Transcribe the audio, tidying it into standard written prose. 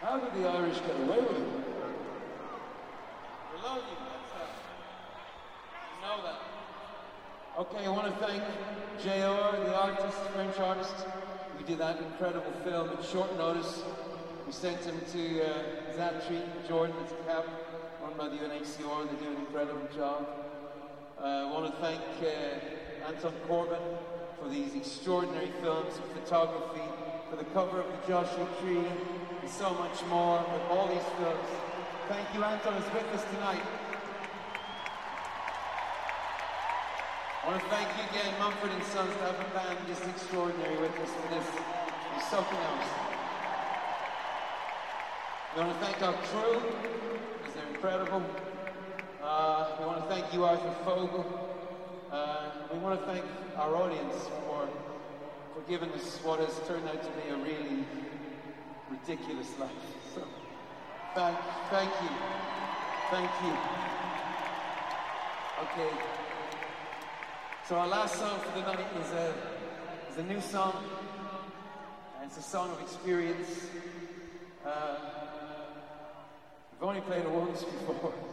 How did the Irish get away with it? Below you, you know that. Okay, I want to thank JR, the artist, French artist. We did that incredible film at short notice. We sent him to Zatri, Jordan, it's a camp run by the UNHCR. They do an incredible job. I want to thank Anton Corbin for these extraordinary films, for photography, for the cover of the Joshua Tree, and so much more with all these films. Thank you, Anton is with us tonight. I want to thank you again, Mumford and Sons, to have a band just extraordinary with us for this. It's something else. We want to thank our crew, because they're incredible. We want to thank you, Arthur Fogel. We want to thank our audience for giving us what has turned out to be a really ridiculous life. So, thank you. Thank you. Okay. So our last song for the night is a new song. And it's a song of experience. We've only played it once before.